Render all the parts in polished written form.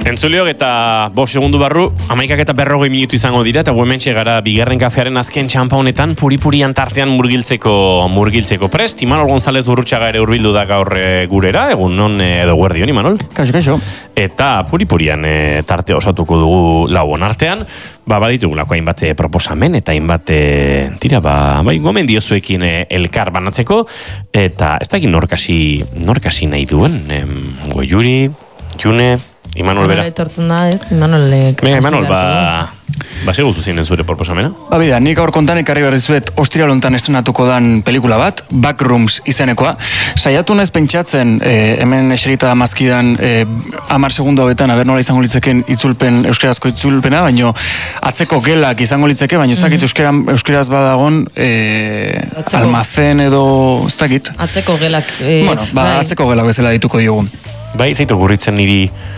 Entzuliok eta 5 segundu barru, 11 eta 40 minutu izango dira, eta hementxe gara bigarren kafearen azken txampa honetan puri-purian tartean murgiltzeko prest. Imanol González Urrutxaga ere hurbildu da gaur gurera, egun non edo guardion, Imanol? Kaixo. Eta puri-purian tarte osatuko dugu lauon artean, baditugulako hainbat proposamen eta hainbat gomendio zuekin elkar banatzeko, eta ez dakit norkasi nahi duen, Goiuri, June, Imanol bera. Etortzen da, ez? Imanol, segu zuzinen zure proposamena? Bida, nik aur kontan ekarri behar dizuet ostiralontan estrenatuko dan pelikula bat, Backrooms izenekoa. Saiatu naiz pentsatzen, hemen eserita da mazkidan 10 segundu hauetan, aber nola izango litzeken itzulpen, euskarazko itzulpena, baino atzeko gelak izango litzeke, baino ez dakit euskaraz badagon almazen edo, ez dakit. Atzeko gelak. Atzeko gelak bezala dituko diogu. Bai, zaitu gurritzen niri...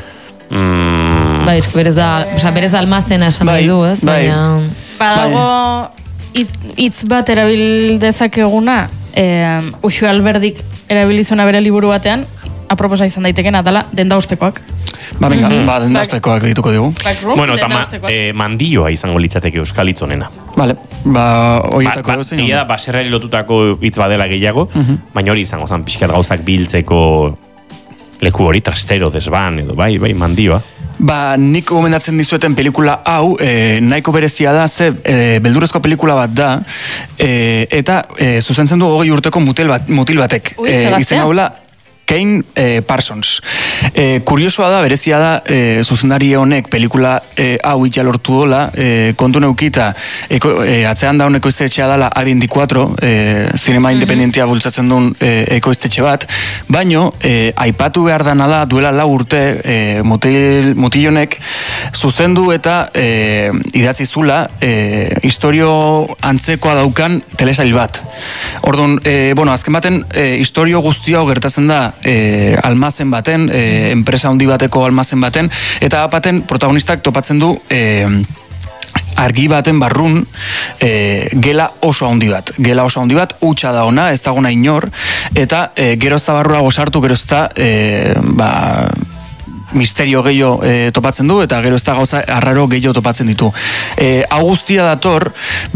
berez almazena esan nahi du, ez? Badago hitz bat erabil dezakeguna, Uxu Alberdik erabilizuna bere liburu batean, aproposa izan daitekena, dala, denda ostekoak. Denda ostekoak dituko dugu. Bueno, eta mandioa izango litzateke euskal hitz honena. Vale, horietako eusen. Ia da, baserrari lotutako hitz badela gehiago, baina hori izango zan pixkat gauzak biltzeko leku hori, trastero, desban, edo bai, mandioa. Nik gomendatzen dizueten pelikula hau, nahiko berezia da, beldurrezko pelikula bat da, eta zuzentzen du 20 urteko mutil batek. Izen haula, Kane Parsons. Kuriosoa da, berezia da, zuzendari honek pelikula hau itxa lortu dola, kontu neukita, atzean da honeko iztetxea dela A24, zinema independentia bultzatzen duen ekoiztetxe bat, baino, aipatu behar dana da, duela 4 urte, mutil honek, zuzendu eta idatzi zula, historio antzekoa daukan telesail bat. Orduan, azken baten, historio guzti hau gertatzen da, almazen baten, enpresa handi bateko almazen baten, eta apaten protagonistak topatzen du argi baten barrun gela oso handi bat, hutsa da ona, ez dagona inor, eta gerozta barrura gozartu, gerozta misterio gehiago topatzen du, eta gero ez da gauza arraro gehiago topatzen ditu. Hau guztia dator,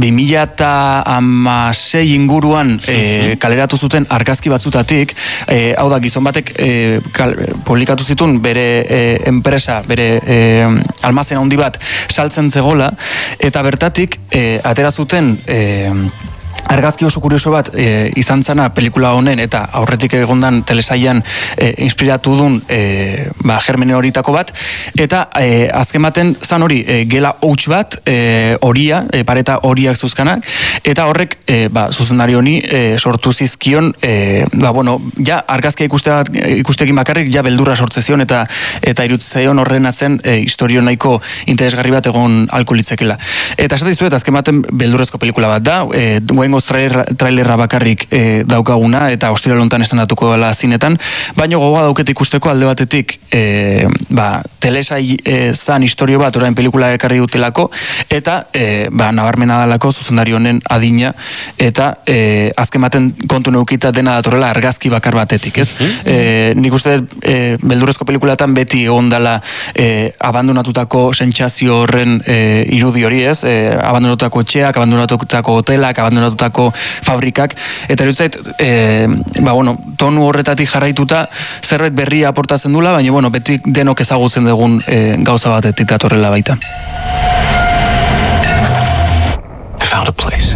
2016 inguruan kaleratu zuten argazki batzutatik, hau da, gizon batek publikatu zituen bere enpresa, bere almazen handi bat saltzen zegola, eta bertatik atera zuten argazki oso kurioso bat izan zana pelikula honen eta aurretik egondan telesailan inspiratu duen germene horitako bat, eta azken baten zan hori gela hauts bat, horia, pareta horiak zuzkanak, eta horrek zuzendari honi sortu zizkion, argazkia ikustekin bakarrik beldurra sortze zion eta irutzaion horren atzen historio nahiko interesgarri bat egon alko litzekela. Eta esate dizuet, azken baten beldurrezko pelikula bat da, trailerra bakarrik daukaguna, eta ostiralontan estrenatuko dela zinetan, baina gogoa dauket ikusteko alde batetik telesai zan historio bat orain pelikula ekarri dutelako, eta nabarmena dalako zuzendari honen adina, eta azken baten kontu neukita dena datorrela argazki bakar batetik, ez? Nik uste beldurrezko pelikulatan beti egon dela abandonatutako sentsazio horren irudi hori, ez? Abandonatutako etxeak, abandonatutako hotelak, abandonatutako fabrikak, eta erutzait, tonu horretatik jarraituta zerbait berria aportatzen dula, baina, beti denok ezagutzen dugun gauza batetik datorrela baita. I found a place.